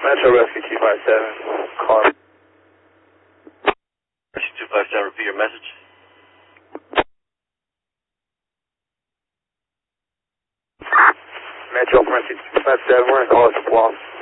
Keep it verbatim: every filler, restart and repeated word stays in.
Metro Rescue two five seven, car. Rescue two five seven, repeat your message. Metro Rescue two five seven, we're in call us a